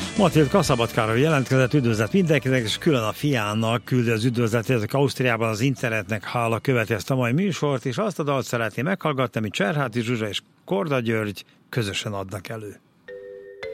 Matilda Kaszabad Károly jelentkezett, üdvözlet mindenkinek, és külön a fiának küldi az üdvözletét, ezek Ausztriában az internetnek hála követi ezt a mai műsort, és azt a dalt szeretné meghallgatni, amit Cserháti Zsuzsa és Korda György közösen adnak elő.